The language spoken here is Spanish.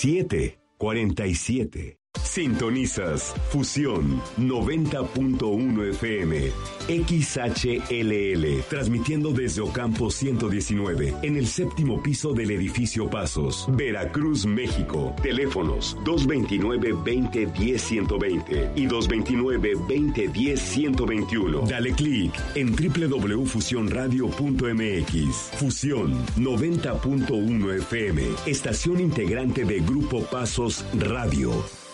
747. Sintonizas Fusión 90.1 FM, XHLL, transmitiendo desde Ocampo 119, en el séptimo piso del edificio Pasos, Veracruz, México. Teléfonos 229-2010-120 y 229-2010-121. Dale clic en www.fusionradio.mx. Fusión 90.1 FM, estación integrante de Grupo Pasos Radio.